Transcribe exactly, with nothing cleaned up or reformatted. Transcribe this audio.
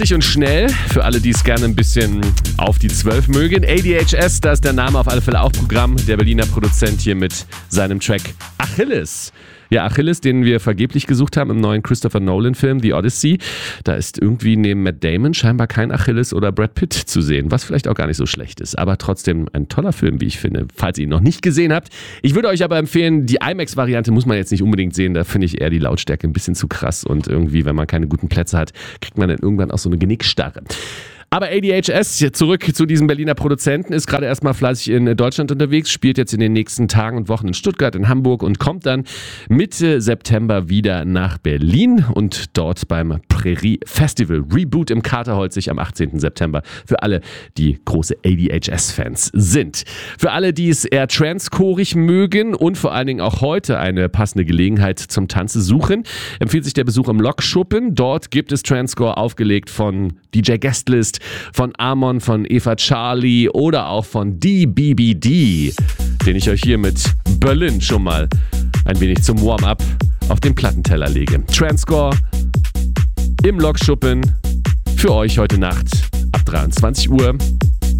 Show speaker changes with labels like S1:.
S1: Und schnell, für alle, die es gerne ein bisschen auf die zwölf mögen. A D H S, da ist der Name auf alle Fälle auch Programm. Der Berliner Produzent hier mit seinem Track Achilles. Ja, Achilles, den wir vergeblich gesucht haben im neuen Christopher Nolan-Film The Odyssey. Da ist irgendwie neben Matt Damon scheinbar kein Achilles oder Brad Pitt zu sehen, was vielleicht auch gar nicht so schlecht ist. Aber trotzdem ein toller Film, wie ich finde, falls ihr ihn noch nicht gesehen habt. Ich würde euch aber empfehlen, die IMAX-Variante muss man jetzt nicht unbedingt sehen. Da finde ich eher die Lautstärke ein bisschen zu krass. Und irgendwie, wenn man keine guten Plätze hat, kriegt man dann irgendwann auch so eine Genickstarre. Aber A D H S, zurück zu diesem Berliner Produzenten, ist gerade erstmal fleißig in Deutschland unterwegs, spielt jetzt in den nächsten Tagen und Wochen in Stuttgart, in Hamburg und kommt dann Mitte September wieder nach Berlin und dort beim Prärie Festival Reboot im Katerholzig am achtzehnten September für alle, die große A D H S-Fans sind. Für alle, die es eher transchorig mögen und vor allen Dingen auch heute eine passende Gelegenheit zum Tanze suchen, empfiehlt sich der Besuch im Lokschuppen. Dort gibt es Transcore aufgelegt von D J Guestlist, von Amon, von Eva Charlie oder auch von D B B D, den ich euch hier mit Berlin schon mal ein wenig zum Warm-up auf den Plattenteller lege. Transcore im Lokschuppen für euch heute Nacht ab dreiundzwanzig Uhr.